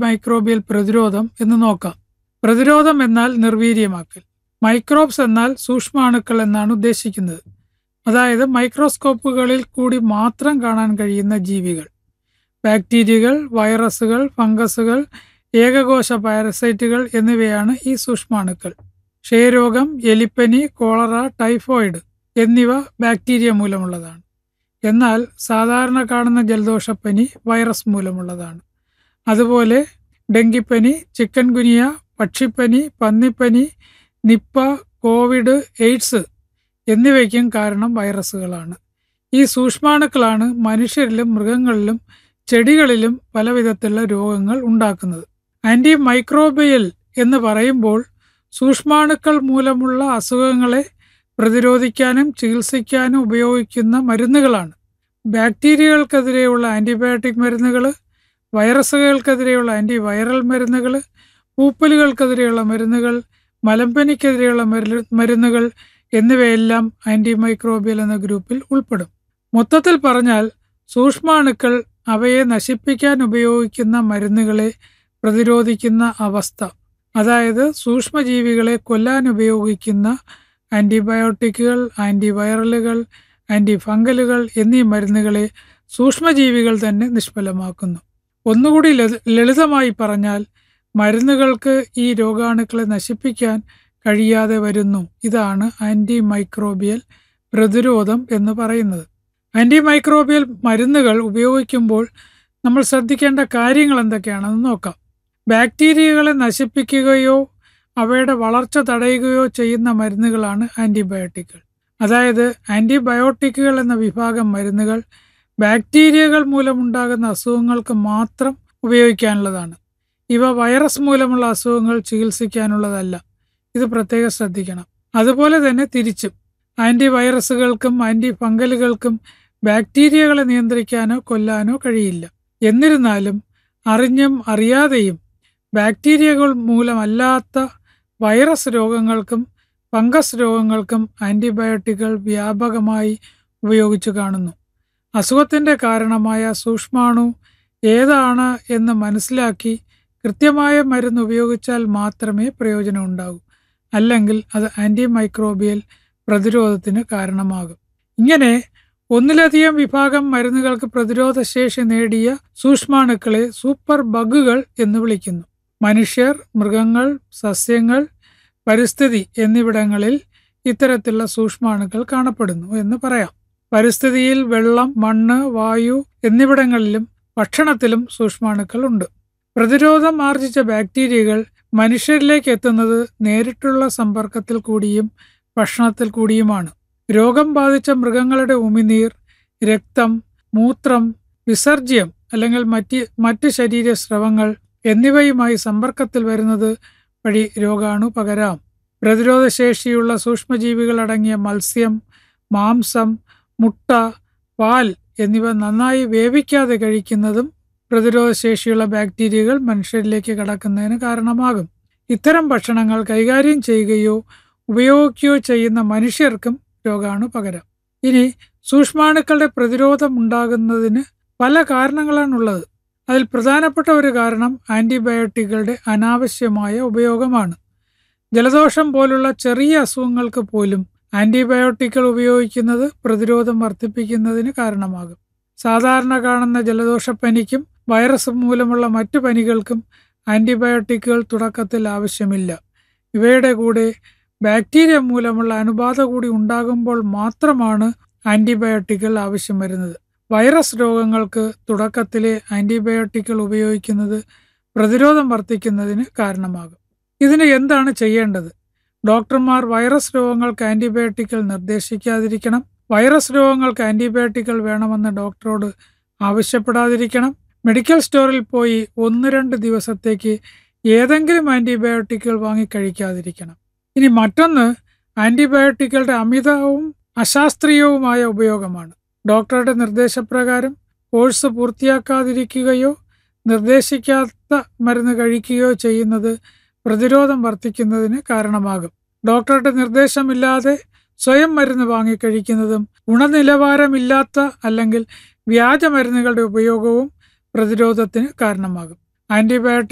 Microbial പ്രതിരോധം എന്ന് നോക്കാം. പ്രതിരോധം എന്നാൽ നിർവീര്യമാക്കൽ, മൈക്രോബ്സ് എന്നാൽ സൂക്ഷ്മാണുക്കൾ എന്നാണ് ഉദ്ദേശിക്കുന്നത്. അതായത് മൈക്രോസ്കോപ്പുകളിൽ കൂടി മാത്രം കാണാൻ കഴിയുന്ന ജീവികൾ. ബാക്ടീരിയകൾ, വൈറസുകൾ, ഫംഗസുകൾ, ഏകകോശ പാരസൈറ്റുകൾ എന്നിവയാണ് ഈ സൂക്ഷ്മാണുക്കൾ. ക്ഷയരോഗം, എലിപ്പനി, കോളറ, ടൈഫോയിഡ് എന്നിവ ബാക്ടീരിയ മൂലമുള്ളതാണ്. എന്നാൽ സാധാരണ കാണുന്ന ജലദോഷപ്പനി വൈറസ് മൂലമുള്ളതാണ്. അതുപോലെ ഡെങ്കിപ്പനി, ചിക്കൻ ഗുനിയ, പക്ഷിപ്പനി, പന്നിപ്പനി, നിപ്പ, കോവിഡ്, എയ്ഡ്സ് എന്നിവയ്ക്കും കാരണം വൈറസുകളാണ്. ഈ സൂക്ഷ്മാണുക്കളാണ് മനുഷ്യരിലും മൃഗങ്ങളിലും ചെടികളിലും പലവിധത്തിലുള്ള രോഗങ്ങൾ ഉണ്ടാക്കുന്നത്. ആൻറ്റി മൈക്രോബിയൽ എന്ന് പറയുമ്പോൾ സൂക്ഷ്മാണുക്കൾ മൂലമുള്ള അസുഖങ്ങളെ പ്രതിരോധിക്കാനും ചികിത്സിക്കാനും ഉപയോഗിക്കുന്ന മരുന്നുകളാണ്. ബാക്ടീരിയകൾക്കെതിരെയുള്ള ആൻറ്റിബയോട്ടിക് മരുന്നുകൾ, വൈറസുകൾക്കെതിരെയുള്ള ആൻറ്റിവൈറൽ മരുന്നുകൾ, പൂപ്പലുകൾക്കെതിരെയുള്ള മരുന്നുകൾ, മലമ്പനിക്കെതിരെയുള്ള മരുന്നുകൾ എന്നിവയെല്ലാം ആൻറ്റി മൈക്രോബിയൽ എന്ന ഗ്രൂപ്പിൽ ഉൾപ്പെടും. മൊത്തത്തിൽ പറഞ്ഞാൽ സൂക്ഷ്മാണുക്കൾ അവയെ നശിപ്പിക്കാൻ ഉപയോഗിക്കുന്ന മരുന്നുകളെ പ്രതിരോധിക്കുന്ന അവസ്ഥ, അതായത് സൂക്ഷ്മജീവികളെ കൊല്ലാൻ ഉപയോഗിക്കുന്ന ആൻറ്റിബയോട്ടിക്കുകൾ, ആൻറ്റിവൈറലുകൾ, ആൻറ്റിഫംഗലുകൾ എന്നീ മരുന്നുകളെ സൂക്ഷ്മജീവികൾ തന്നെ നിഷ്ഫലമാക്കുന്നു. ഒന്നുകൂടി ലളിതമായി പറഞ്ഞാൽ മരുന്നുകൾക്ക് ഈ രോഗാണുക്കളെ നശിപ്പിക്കാൻ കഴിയാതെ വരുന്നു. ഇതാണ് ആൻറ്റി മൈക്രോബിയൽ പ്രതിരോധം എന്ന് പറയുന്നത്. ആൻറ്റി മൈക്രോബിയൽ മരുന്നുകൾ ഉപയോഗിക്കുമ്പോൾ നമ്മൾ ശ്രദ്ധിക്കേണ്ട കാര്യങ്ങൾ എന്തൊക്കെയാണെന്ന് നോക്കാം. ബാക്ടീരിയകളെ നശിപ്പിക്കുകയോ അവയുടെ വളർച്ച തടയുകയോ ചെയ്യുന്ന മരുന്നുകളാണ് ആൻറ്റിബയോട്ടിക്കുകൾ. അതായത് ആൻറ്റിബയോട്ടിക്കുകൾ എന്ന വിഭാഗം മരുന്നുകൾ ബാക്ടീരിയകൾ മൂലമുണ്ടാകുന്ന അസുഖങ്ങൾക്ക് മാത്രം ഉപയോഗിക്കാനുള്ളതാണ്. ഇവ വൈറസ് മൂലമുള്ള അസുഖങ്ങൾ ചികിത്സിക്കാനുള്ളതല്ല. ഇത് പ്രത്യേകം ശ്രദ്ധിക്കണം. അതുപോലെ തന്നെ തിരിച്ചും ആൻറ്റിവൈറസുകൾക്കും ആൻറ്റിഫംഗലുകൾക്കും ബാക്ടീരിയകളെ നിയന്ത്രിക്കാനോ കൊല്ലാനോ കഴിയില്ല. എന്നിരുന്നാലും അറിഞ്ഞും അറിയാതെയും ബാക്ടീരിയകൾ മൂലമല്ലാത്ത വൈറസ് രോഗങ്ങൾക്കും ഫംഗസ് രോഗങ്ങൾക്കും ആൻറ്റിബയോട്ടിക്കുകൾ വ്യാപകമായി ഉപയോഗിച്ചു കാണുന്നു. അസുഖത്തിൻ്റെ കാരണമായ സൂക്ഷ്മാണു ഏതാണ് എന്ന് മനസ്സിലാക്കി കൃത്യമായ മരുന്ന് ഉപയോഗിച്ചാൽ മാത്രമേ പ്രയോജനം ഉണ്ടാകൂ. അല്ലെങ്കിൽ അത് ആൻറ്റി മൈക്രോബിയൽ പ്രതിരോധത്തിന് കാരണമാകും. ഇങ്ങനെ ഒന്നിലധികം വിഭാഗം മരുന്നുകൾക്ക് പ്രതിരോധശേഷി നേടിയ സൂക്ഷ്മാണുക്കളെ സൂപ്പർ ബഗുകൾ എന്ന് വിളിക്കുന്നു. മനുഷ്യർ, മൃഗങ്ങൾ, സസ്യങ്ങൾ, പരിസ്ഥിതി എന്നിവിടങ്ങളിൽ ഇത്തരത്തിലുള്ള സൂക്ഷ്മാണുക്കൾ കാണപ്പെടുന്നു എന്ന് പറയാം. പരിസ്ഥിതിയിൽ വെള്ളം, മണ്ണ്, വായു എന്നിവിടങ്ങളിലും ഭക്ഷണത്തിലും സൂക്ഷ്മാണുക്കൾ ഉണ്ട്. പ്രതിരോധം ആർജിച്ച ബാക്ടീരിയകൾ മനുഷ്യരിലേക്ക് എത്തുന്നത് നേരിട്ടുള്ള സമ്പർക്കത്തിൽ കൂടിയും ഭക്ഷണത്തിൽ കൂടിയുമാണ്. രോഗം ബാധിച്ച മൃഗങ്ങളുടെ ഉമിനീർ, രക്തം, മൂത്രം, വിസർജ്യം അല്ലെങ്കിൽ മറ്റ് ശരീരസ്രവങ്ങൾ എന്നിവയുമായി സമ്പർക്കത്തിൽ വരുന്നത് വഴി രോഗാണു പകരാം. പ്രതിരോധശേഷിയുള്ള സൂക്ഷ്മജീവികൾ അടങ്ങിയ മത്സ്യം, മാംസം, മുട്ട, പാൽ എന്നിവ നന്നായി വേവിക്കാതെ കഴിക്കുന്നതും പ്രതിരോധശേഷിയുള്ള ബാക്ടീരിയകൾ മനുഷ്യരിലേക്ക് കടക്കുന്നതിന് കാരണമാകും. ഇത്തരം ഭക്ഷണങ്ങൾ കൈകാര്യം ചെയ്യുകയോ ഉപയോഗിക്കുകയോ ചെയ്യുന്ന മനുഷ്യർക്കും രോഗാണു പകരാം. ഇനി സൂക്ഷ്മാണുക്കളുടെ പ്രതിരോധം ഉണ്ടാകുന്നതിന് പല കാരണങ്ങളാണുള്ളത്. അതിൽ പ്രധാനപ്പെട്ട ഒരു കാരണം ആൻറ്റിബയോട്ടിക്കുകളുടെ അനാവശ്യമായ ഉപയോഗമാണ്. ജലദോഷം പോലുള്ള ചെറിയ അസുഖങ്ങൾക്ക് പോലും ആൻറ്റിബയോട്ടിക്കുകൾ ഉപയോഗിക്കുന്നത് പ്രതിരോധം വർദ്ധിപ്പിക്കുന്നതിന് കാരണമാകും. സാധാരണ കാണുന്ന ജലദോഷപ്പനിക്കും വൈറസ് മൂലമുള്ള മറ്റു പനികൾക്കും ആൻറ്റിബയോട്ടിക്കുകൾ തുടക്കത്തിൽ ആവശ്യമില്ല. ഇവയുടെ കൂടെ ബാക്ടീരിയ മൂലമുള്ള അണുബാധ കൂടി ഉണ്ടാകുമ്പോൾ മാത്രമാണ് ആൻറ്റിബയോട്ടിക്കുകൾ ആവശ്യം വരുന്നത്. വൈറസ് രോഗങ്ങൾക്ക് തുടക്കത്തിലെ ആൻറ്റിബയോട്ടിക്കുകൾ ഉപയോഗിക്കുന്നത് പ്രതിരോധം വർദ്ധിക്കുന്നതിന് കാരണമാകും. ഇതിന് എന്താണ് ചെയ്യേണ്ടത്? ഡോക്ടർമാർ വൈറസ് രോഗങ്ങൾക്ക് ആൻറ്റിബയോട്ടിക്കുകൾ നിർദ്ദേശിക്കാതിരിക്കണം. വൈറസ് രോഗങ്ങൾക്ക് ആൻറ്റിബയോട്ടിക്കുകൾ വേണമെന്ന് ഡോക്ടറോട് ആവശ്യപ്പെടാതിരിക്കണം. മെഡിക്കൽ സ്റ്റോറിൽ പോയി 1-2 ദിവസത്തേക്ക് ഏതെങ്കിലും ആൻറ്റിബയോട്ടിക്കുകൾ വാങ്ങി കഴിക്കാതിരിക്കണം. ഇനി മറ്റൊന്ന് ആൻറ്റിബയോട്ടിക്കുകളുടെ അമിതവും അശാസ്ത്രീയവുമായ ഉപയോഗമാണ്. ഡോക്ടറുടെ നിർദ്ദേശപ്രകാരം കോഴ്സ് പൂർത്തിയാക്കാതിരിക്കുകയോ നിർദ്ദേശിക്കാത്ത മരുന്ന് കഴിക്കുകയോ ചെയ്യുന്നത് പ്രതിരോധം വർദ്ധിക്കുന്നതിന് കാരണമാകും. ഡോക്ടറുടെ നിർദ്ദേശമില്ലാതെ സ്വയം മരുന്ന് വാങ്ങിക്കഴിക്കുന്നതും ഗുണനിലവാരമില്ലാത്ത അല്ലെങ്കിൽ വ്യാജ മരുന്നുകളുടെ ഉപയോഗവും പ്രതിരോധത്തിന് കാരണമാകും. ആൻറ്റിബയോട്ടിക്